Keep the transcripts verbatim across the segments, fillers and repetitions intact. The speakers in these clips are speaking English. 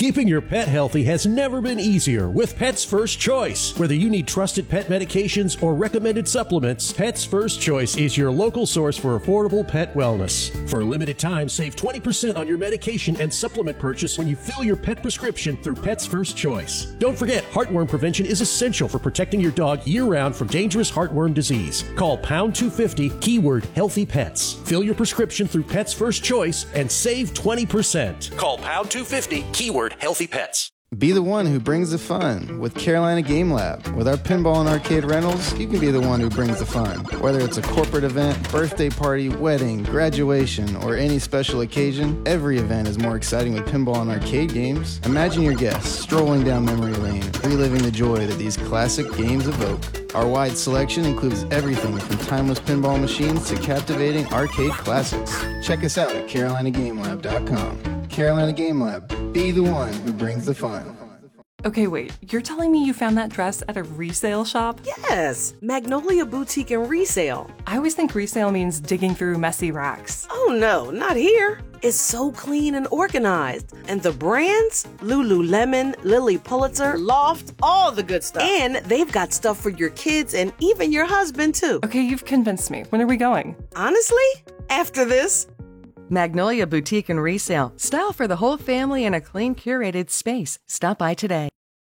Keeping your pet healthy has never been easier with Pets First Choice. Whether you need trusted pet medications or recommended supplements, Pets First Choice is your local source for affordable pet wellness. For a limited time, save twenty percent on your medication and supplement purchase when you fill your pet prescription through Pets First Choice. Don't forget, heartworm prevention is essential for protecting your dog year-round from dangerous heartworm disease. Call pound two fifty, keyword healthy pets. Fill your prescription through Pets First Choice and save twenty percent. Call pound two fifty, keyword healthy pets. Be the one who brings the fun with Carolina Game Lab. With our pinball and arcade rentals, you can be the one who brings the fun. Whether it's a corporate event, birthday party, wedding, graduation, or any special occasion, every event is more exciting with pinball and arcade games. Imagine your guests strolling down memory lane, reliving the joy that these classic games evoke. Our wide selection includes everything from timeless pinball machines to captivating arcade classics. Check us out at carolina game lab dot com. Carolina Game Lab. Be the one who brings the fun. Okay, wait. You're telling me you found that dress at a resale shop? Yes! Magnolia Boutique and Resale. I always think resale means digging through messy racks. Oh no, not here. It's so clean and organized. And the brands? Lululemon, Lily Pulitzer, Loft, all the good stuff. And they've got stuff for your kids and even your husband too. Okay, you've convinced me. When are we going? Honestly? After this? Magnolia Boutique and Resale. Style for the whole family in a clean, curated space. Stop by today.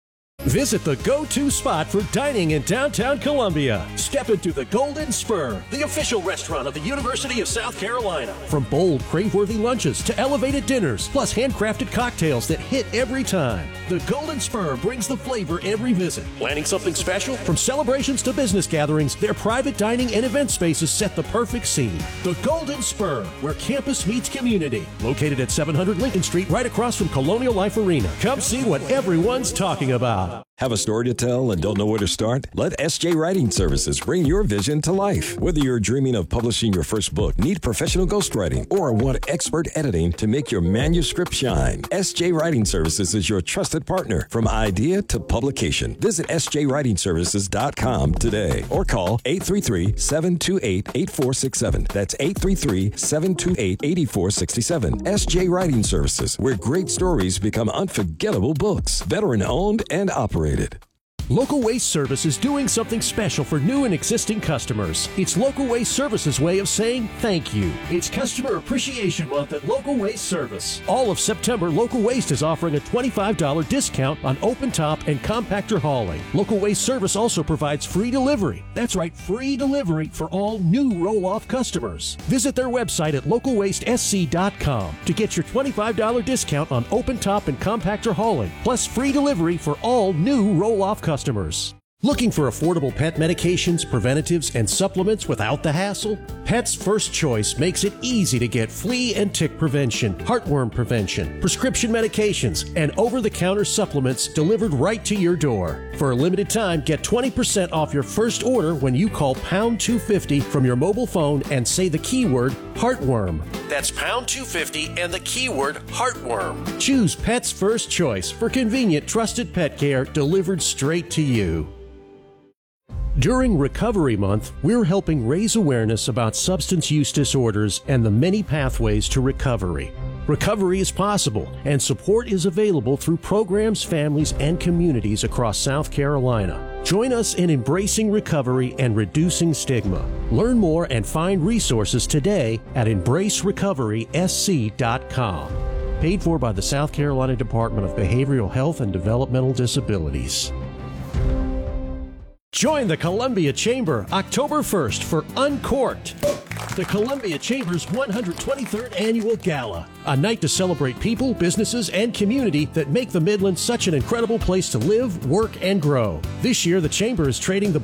Visit the go-to spot for dining in downtown Columbia. Step into the Golden Spur, the official restaurant of the University of South Carolina. From bold, crave-worthy lunches to elevated dinners, plus handcrafted cocktails that hit every time. The Golden Spur brings the flavor every visit. Planning something special? From celebrations to business gatherings, their private dining and event spaces set the perfect scene. The Golden Spur, where campus meets community. Located at seven hundred Lincoln Street, right across from Colonial Life Arena. Come see what everyone's talking about. Have a story to tell and don't know where to start? Let S J Writing Services bring your vision to life. Whether you're dreaming of publishing your first book, need professional ghostwriting, or want expert editing to make your manuscript shine, S J Writing Services is your trusted partner from idea to publication. Visit S J writing services dot com today or call eight three three, seven two eight, eight four six seven. That's eight three three, seven two eight, eight four six seven. S J Writing Services, where great stories become unforgettable books. Veteran owned and operated. Local Waste Service is doing something special for new and existing customers. It's Local Waste Service's way of saying thank you. It's Customer Appreciation Month at Local Waste Service. All of September, Local Waste is offering a twenty-five dollars discount on open top and compactor hauling. Local Waste Service also provides free delivery. That's right, free delivery for all new roll-off customers. Visit their website at local waste s c dot com to get your twenty-five dollars discount on open top and compactor hauling, plus free delivery for all new roll-off customers. Customers. Looking for affordable pet medications, preventatives, and supplements without the hassle? Pets First Choice makes it easy to get flea and tick prevention, heartworm prevention, prescription medications, and over-the-counter supplements delivered right to your door. For a limited time, get twenty percent off your first order when you call pound two fifty from your mobile phone and say the keyword heartworm. That's pound two fifty and the keyword heartworm. Choose Pets First Choice for convenient, trusted pet care delivered straight to you. During Recovery Month, we're helping raise awareness about substance use disorders and the many pathways to recovery. Recovery is possible, and support is available through programs, families, and communities across South Carolina. Join us in embracing recovery and reducing stigma. Learn more and find resources today at embrace recovery s c dot com. Paid for by the South Carolina Department of Behavioral Health and Developmental Disabilities. Join the Columbia Chamber October first for Uncorked, the Columbia Chamber's one hundred twenty-third Annual Gala, a night to celebrate people, businesses, and community that make the Midlands such an incredible place to live, work, and grow. This year, the Chamber is trading the